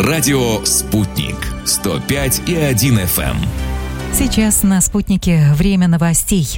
Радио «Спутник». 105,1 FM. Сейчас на «Спутнике» время новостей.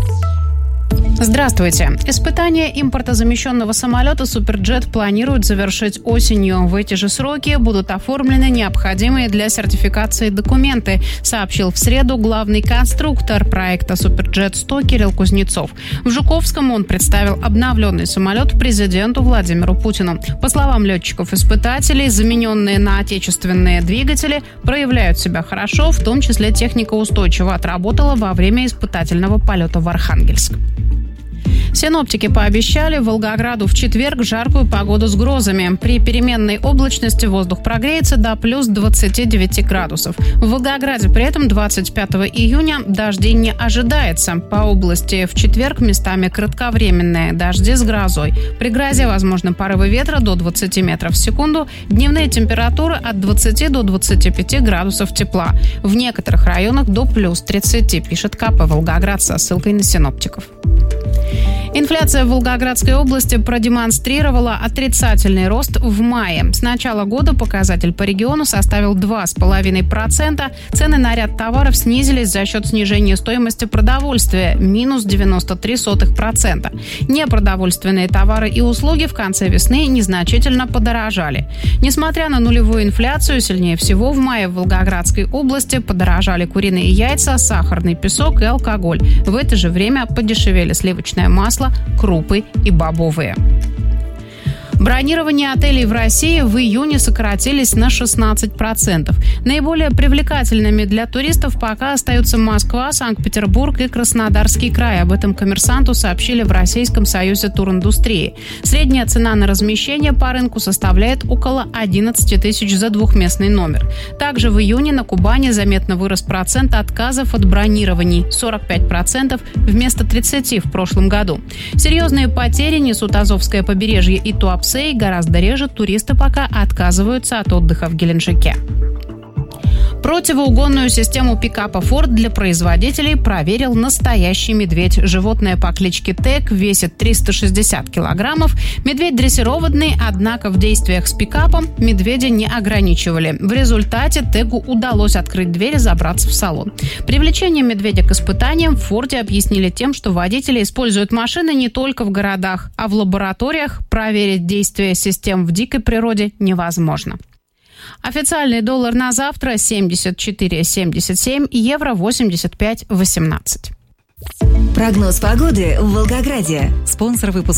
Здравствуйте. Испытания импортозамещенного самолета «Суперджет» планируют завершить осенью. В эти же сроки будут оформлены необходимые для сертификации документы, сообщил в среду главный конструктор проекта «Суперджет-100» Кирилл Кузнецов. В Жуковском он представил обновленный самолет президенту Владимиру Путину. По словам летчиков-испытателей, замененные на отечественные двигатели проявляют себя хорошо, в том числе техника устойчиво отработала во время испытательного полета в Архангельск. Синоптики пообещали Волгограду в четверг жаркую погоду с грозами. При переменной облачности воздух прогреется до плюс 29 градусов. В Волгограде при этом 25 июня дождей не ожидается. По области в четверг местами кратковременные дожди с грозой. При грозе возможны порывы ветра до 20 метров в секунду. Дневные температуры от 20 до 25 градусов тепла. В некоторых районах до плюс 30, пишет КП «Волгоград» со ссылкой на синоптиков. Инфляция в Волгоградской области продемонстрировала отрицательный рост в мае. С начала года показатель по региону составил 2,5%. Цены на ряд товаров снизились за счет снижения стоимости продовольствия – минус 0,93%. Непродовольственные товары и услуги в конце весны незначительно подорожали. Несмотря на нулевую инфляцию, сильнее всего в мае в Волгоградской области подорожали куриные яйца, сахарный песок и алкоголь. В это же время подешевели сливочное масло, крупы и бобовые. Бронирование отелей в России в июне сократились на 16%. Наиболее привлекательными для туристов пока остаются Москва, Санкт-Петербург и Краснодарский край. Об этом «Коммерсанту» сообщили в Российском союзе туриндустрии. Средняя цена на размещение по рынку составляет около 11 тысяч за двухместный номер. Также в июне на Кубани заметно вырос процент отказов от бронирований – 45% вместо 30% в прошлом году. Серьезные потери несут Азовское побережье и Туапсе. Гораздо реже туристы пока отказываются от отдыха в Геленджике. Противоугонную систему пикапа Ford для производителей проверил настоящий медведь. Животное по кличке Тег весит 360 килограммов. Медведь дрессированный, однако в действиях с пикапом медведя не ограничивали. В результате Тегу удалось открыть дверь и забраться в салон. Привлечение медведя к испытаниям в Форде объяснили тем, что водители используют машины не только в городах, а в лабораториях проверить действие систем в дикой природе невозможно. Официальный доллар на завтра 74,77, евро 85,18. Прогноз погоды в Волгограде. Спонсор выпуска